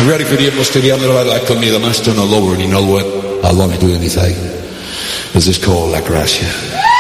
Verificaríem l'estadiam de la banda con mi la master no lower, and you know what? I love you doing anything. This is called La Gracia.